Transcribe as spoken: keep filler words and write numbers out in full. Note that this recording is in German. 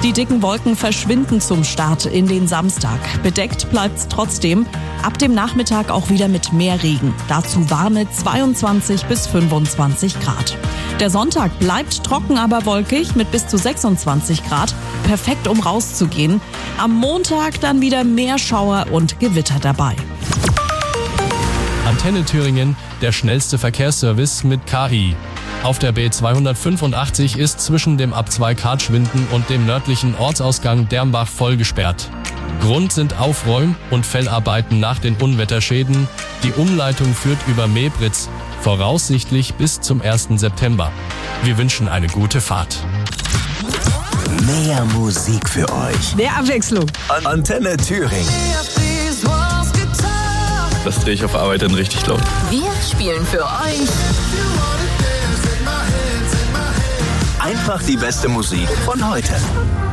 Die dicken Wolken verschwinden zum Start in den Samstag. Bedeckt bleibt's trotzdem. Ab dem Nachmittag auch wieder mit mehr Regen. Dazu warme zweiundzwanzig bis fünfundzwanzig Grad. Der Sonntag bleibt trocken, aber wolkig mit bis zu sechsundzwanzig Grad. Perfekt, um rauszugehen. Am Montag dann wieder mehr Schauer und Gewitter dabei. Antenne Thüringen, der schnellste Verkehrsservice mit K I. Auf der B zweihundertfünfundachtzig ist zwischen dem Ab zwei Kartschwinden und dem nördlichen Ortsausgang Dermbach voll gesperrt. Grund sind Aufräum- und Fellarbeiten nach den Unwetterschäden. Die Umleitung führt über Mebritz, voraussichtlich bis zum ersten September. Wir wünschen eine gute Fahrt. Mehr Musik für euch. Mehr Abwechslung. An- Antenne Thüringen. Das drehe ich auf Arbeit dann richtig laut. Wir spielen für euch Einfach die beste Musik von heute.